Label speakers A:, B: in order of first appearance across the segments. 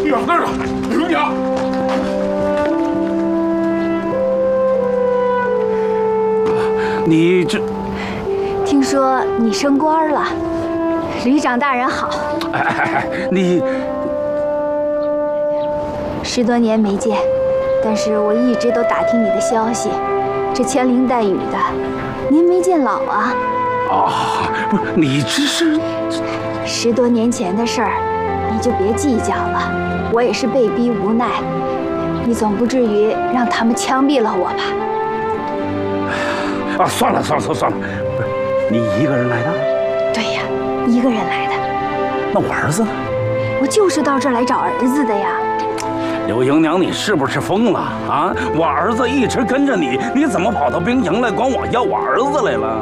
A: 呀，那儿呢，刘娘。
B: 你这，
C: 听说你升官了，旅长大人好。
B: 你
C: 10多年没见，但是我一直都打听你的消息，这牵林带雨的，您没见老啊？
B: 不是你这是
C: 10多年前的事儿，你就别计较了。我也是被逼无奈，你总不至于让他们枪毙了我吧？
B: 算了，不是你一个人来的？
C: 对呀，一个人来的。
B: 那我儿子呢？
C: 我就是到这儿来找儿子的呀。
B: 刘姨娘，你是不是疯了啊？我儿子一直跟着你，你怎么跑到兵营来管我要我儿子来了？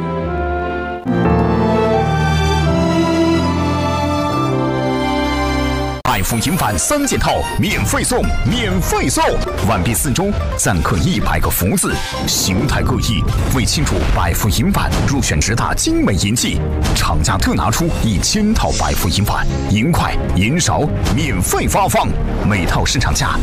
D: 百福银返3件套免费送，完毕4周暂刻100个福字，形态各异，为庆祝百福银返入选10大精美银器，厂家特拿出1000套百福银返，银筷、银勺免费发放，每套市场价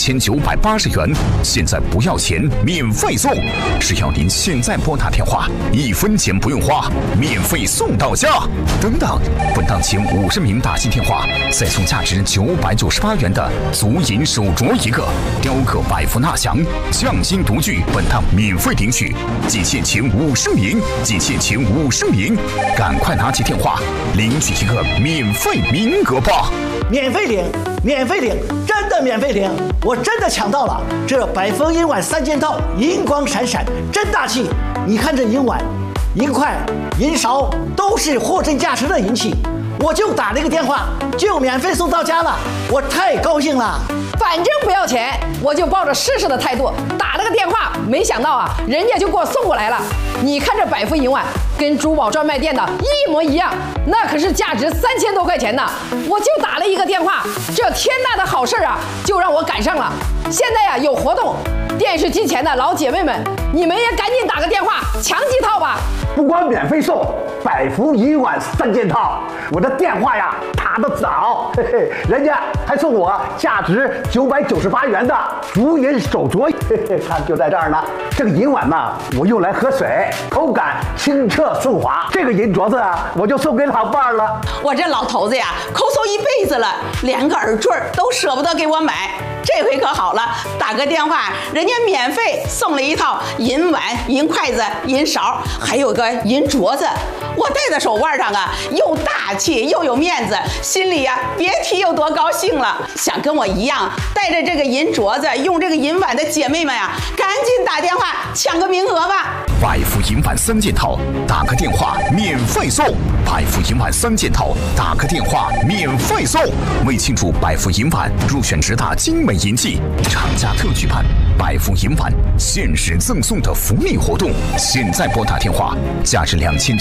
D: 2980元，现在不要钱，免费送，只要您现在拨打电话，1分钱不用花，免费送到家。等等，本档前50名打进电话，再送价值998元的足银手镯1个，雕刻百福纳祥，匠心独具，本档免费领取，仅限前50名，赶快拿起电话领取1个免费名额吧！
E: 免费领，真的免费领！我真的抢到了这百福银碗3件套，银光闪闪，真大气！你看这银碗、银筷、银勺都是货真价实的银器。我就打了一个电话，就免费送到家了，我太高兴了。
F: 反正不要钱，我就抱着试试的态度打了个电话，没想到啊，人家就给我送过来了。你看这百福银碗跟珠宝专卖店的一模一样，那可是价值3000多块钱呢。我就打了一个电话，这天大的好事啊，就让我赶上了。现在呀有活动，电视机前的老姐妹们，你们也赶紧打个电话抢几套吧。
G: 不光免费送百福银碗3件套，我的电话呀打得早，人家还送我价值998元的足银手镯，看就在这儿呢。这个银碗呢，我用来喝水，口感清澈顺滑。这个银镯子啊，我就送给老伴儿了。
H: 我这老头子呀，抠搜一辈子了，连个耳坠都舍不得给我买。这回可好了，打个电话，人家免费送了1套银碗、银筷子、银勺，还有个银镯子。我戴在手腕上啊，又大气又有面子，心里呀别提有多高兴了。想跟我一样带着这个银镯子、用这个银碗的姐妹们呀，赶紧打电话抢个名额吧！
D: 百福银碗3件套，打个电话免费送。百福银碗3件套，打个电话免费送。为庆祝百福银碗入选10大精美银器，厂家特举办百福银碗限时赠送的福利活动。现在拨打电话，价值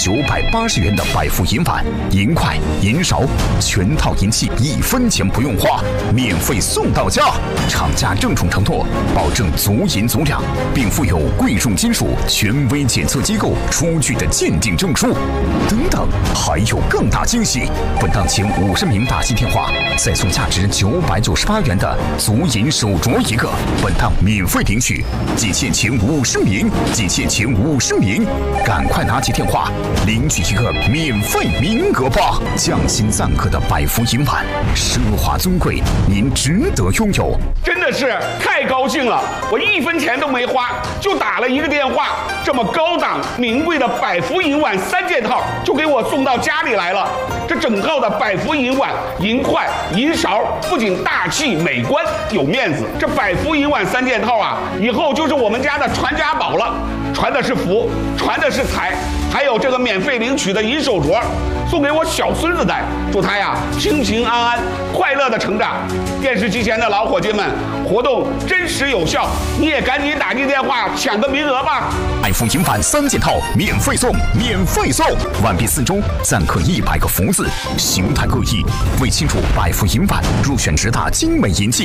D: 2980元的百福银碗、银筷、银勺，全套银器1分钱不用花，免费送到家。厂家郑重承诺，保证足银足两，并附有贵重金属权威检测机构出具的鉴定证书。等等，还有更大惊喜！本档前50名打进电话，再送价值998元的足银手镯1个，本档免费领取，仅限前50名，赶快拿起电话领取1个免费名额吧！匠心赞刻的百福银碗，奢华尊贵，您值得拥有。
A: 真的是太高兴了，我1分钱都没花，就打了一个电话，这么高档名贵的百福银碗3件套就给我送到家里来了。这整套的百福银碗、银筷、银勺不仅大气美观有面子，这百福银碗3件套啊，以后就是我们家的传家宝了。传的是福，传的是财，还有这个免费领取的银手镯，送给我小孙子戴，祝他呀平平安安、快乐的成长。电视机前的老伙计们，活动真实有效，你也赶紧打进电话抢个名额吧！
D: 百福银返3件套免费送，完毕4周暂刻100个福字，形态各异，为庆祝百福银返入选10大精美银器。